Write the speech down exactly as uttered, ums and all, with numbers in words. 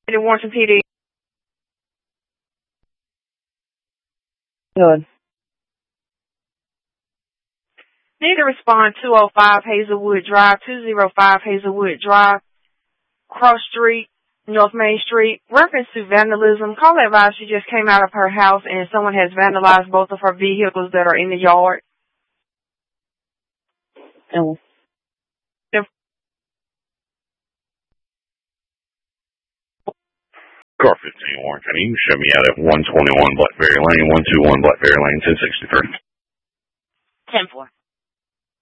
Warrenton P D. Good. Need to respond two oh five Hazelwood Drive, two oh five Hazelwood Drive, Cross Street, North Main Street. Reference to vandalism. Call advice she just came out of her house and someone has vandalized both of her vehicles that are in the yard. Oh. Car fifteen, Warren County. You can show me out at one twenty-one Blackberry Lane, one twenty-one Blackberry Lane, ten sixty-three. ten four.